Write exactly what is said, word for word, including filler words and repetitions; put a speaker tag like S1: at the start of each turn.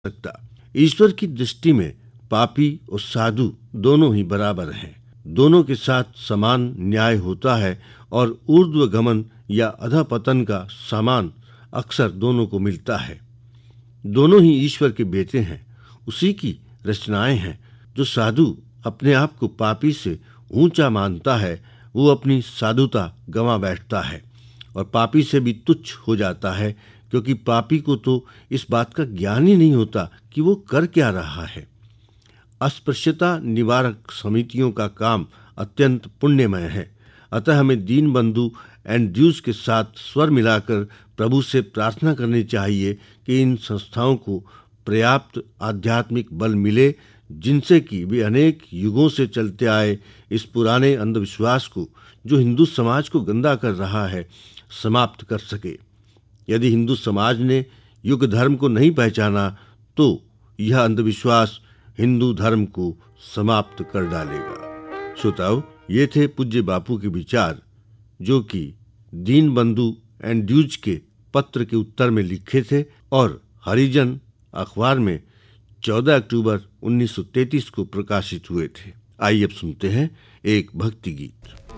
S1: सकता। ईश्वर की दृष्टि में पापी और साधु दोनों ही बराबर हैं। दोनों के साथ समान न्याय होता है और ऊर्ध्वगमन या अधपतन का सामान अक्सर दोनों को मिलता है। दोनों ही ईश्वर के बेटे हैं, उसी की रचनाएं हैं। जो साधु अपने आप को पापी से ऊंचा मानता है, वो अपनी साधुता गंवा बैठता है और पापी से भी तुच्छ हो जाता है, क्योंकि पापी को तो इस बात का ज्ञान ही नहीं होता कि वो कर क्या रहा है। अस्पृश्यता निवारक समितियों का काम अत्यंत पुण्यमय है। अतः हमें दीनबंधु एंड्रयूज के साथ स्वर मिलाकर प्रभु से प्रार्थना करनी चाहिए कि इन संस्थाओं को पर्याप्त आध्यात्मिक बल मिले, जिनसे कि वे अनेक युगों से चलते आए इस पुराने अंधविश्वास को, जो हिंदू समाज को गंदा कर रहा है, समाप्त कर सके। यदि हिंदू समाज ने युग धर्म को नहीं पहचाना तो यह अंधविश्वास हिंदू धर्म को समाप्त कर डालेगा। श्रोताओ, ये थे पूज्य बापू के विचार, जो कि दीनबंधु एंड्रयूज के पत्र के उत्तर में लिखे थे और हरिजन अखबार में चौदह अक्टूबर उन्नीस सौ तैंतीस को प्रकाशित हुए थे। आइए अब सुनते हैं एक भक्ति गीत।